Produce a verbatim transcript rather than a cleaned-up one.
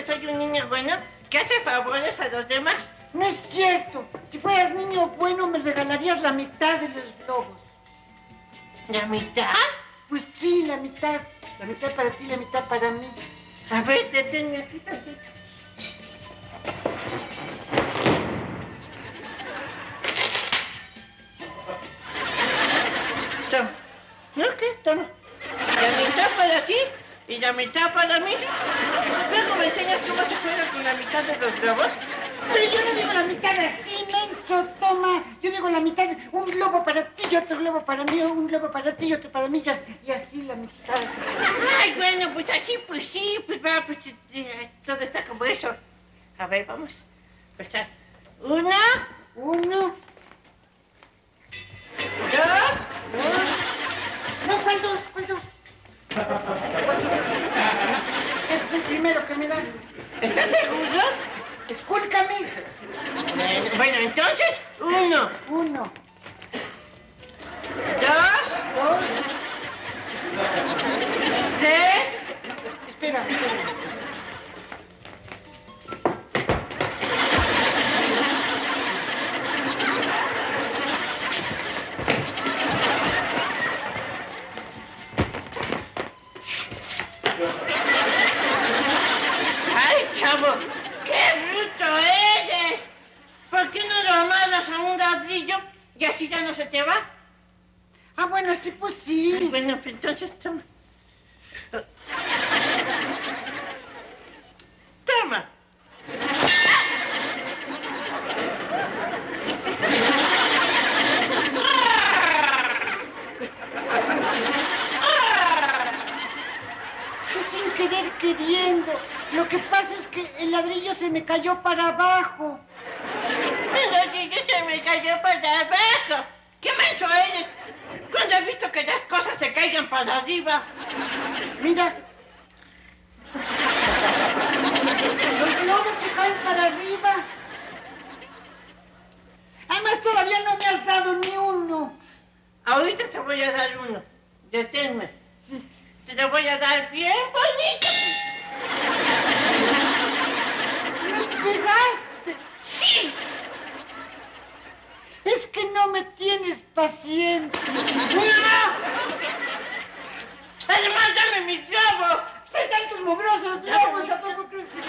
que soy un niño bueno que hace favores a los demás. No es cierto. Si fueras niño bueno, me regalarías la mitad de los globos. ¿La mitad? Pues sí, la mitad. La mitad para ti, la mitad para mí. A ver, deténme aquí tantito. Toma. ¿No qué? Toma. La mitad para ti y la mitad para mí. Luego me enseñas cómo se juega con la mitad de los globos. Pero yo no digo la mitad así, menso, toma. Yo digo la mitad, un globo para ti y otro globo para mí, un globo para ti y otro para mí, y así la mitad. Ay, bueno, pues así, pues sí, pues va, pues eh, todo está como eso. A ver, vamos. Pues está. Una. Uno. Dos. Dos. No, ¿cuál dos? ¿Cuál dos? Este es el primero que me das. ¿Estás seguro? Escúlcame. Bueno, bueno, entonces, uno. Uno. Dos. Dos. Tres. Espera, espera. ¡Ay, chavo! ¡Qué bruto eres! ¿Por qué no lo amarras a un ladrillo y así ya no se te va? Ah, bueno, sí, pues sí. Ay, bueno, pues entonces toma. Toma. Fue sin querer queriendo. Lo que pasa es que el ladrillo se me cayó para abajo. El ladrillo se me cayó para abajo. ¡Qué menso eres! ¿Cuándo has visto que las cosas se caigan para arriba? Mira. Los globos se caen para arriba. Además, todavía no me has dado ni uno. Ahorita te voy a dar uno. Deténme. Sí. Te lo voy a dar bien bonito. ¡Me pegaste! ¡Sí! Es que no me tienes paciencia. ¡No! ¡Además, dame mis globos! ¡Hay tantos mugrosos globos! ¿A poco crees que